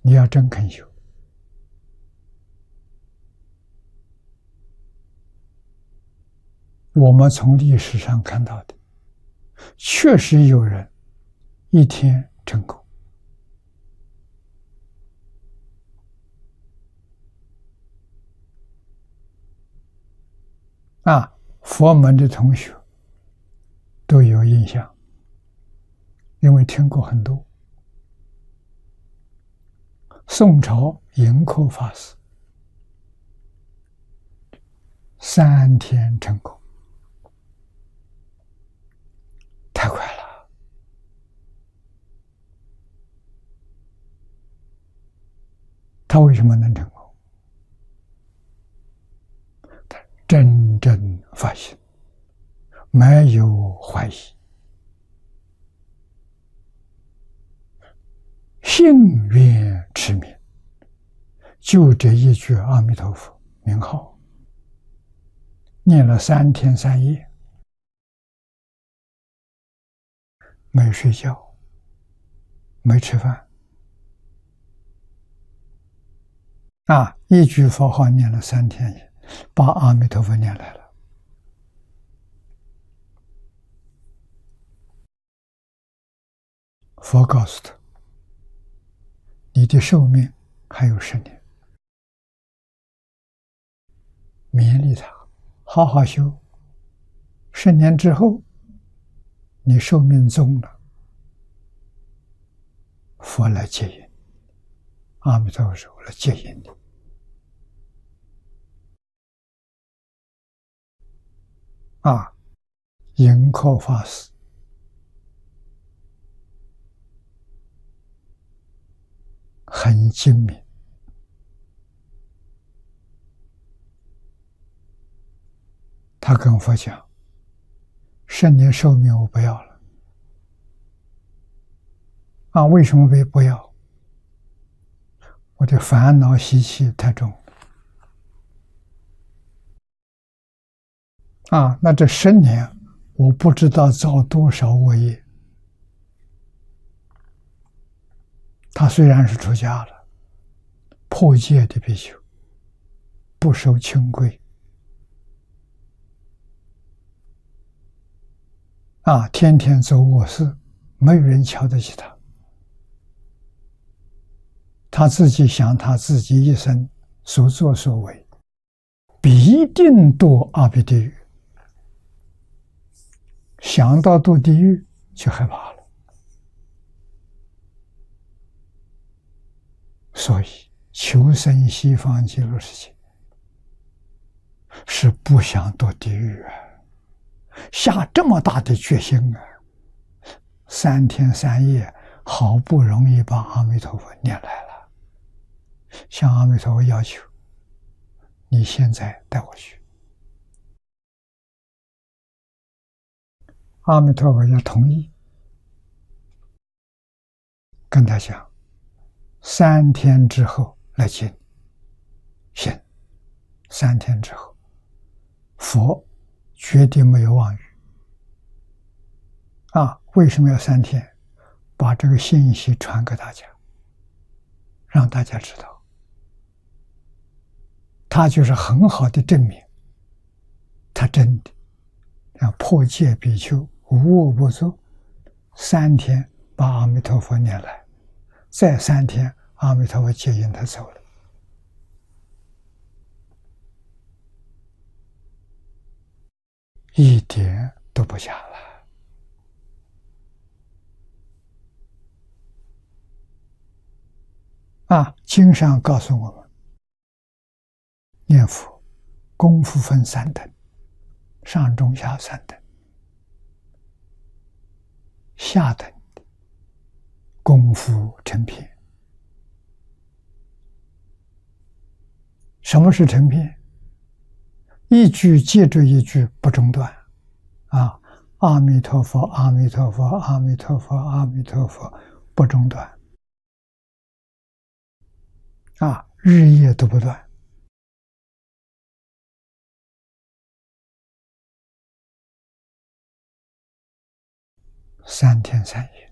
你要真肯修。我们从历史上看到的，确实有人一天成功。佛门的同学都有印象，因为听过很多。宋朝盈科法师3天成功，太快了。他为什么能成功？他真正发心，没有怀疑，信愿持名，就这一句阿弥陀佛名号，念了3天3夜，没睡觉，没吃饭，一句佛号念了3天夜，把阿弥陀佛念来了。佛告诉他，你的寿命还有10年，勉励他好好修，10年之后你寿命终了，佛来接引，阿弥陀佛说我来接引你。盈科法师很精明，他跟佛讲：10年寿命我不要了。为什么不要？我的烦恼习气太重那这10年我不知道造多少恶业。他虽然是出家了，破戒的比丘，不守清规，天天做恶事，没有人瞧得起他。他自己想，他自己一生所作所为，必定堕阿鼻地狱。想到堕地狱就害怕了，所以求生西方极乐世界是不想堕地狱下这么大的决心3天3夜，好不容易把阿弥陀佛念来了，向阿弥陀佛要求，你现在带我去。阿弥陀佛要同意，跟他讲3天之后来接你。行，3天之后，佛绝对没有妄语为什么要3天？把这个信息传给大家，让大家知道，他就是很好的证明，他真的让破戒比丘无恶不作，3天把阿弥陀佛念来，再3天阿弥陀佛接引他走了，一点都不假了。经上告诉我们，念佛功夫分3等，上中下3等。下等功夫成片。什么是成片？一句接着一句不中断阿弥陀佛，阿弥陀佛，阿弥陀佛，阿弥陀佛，不中断日夜都不断。3天3夜。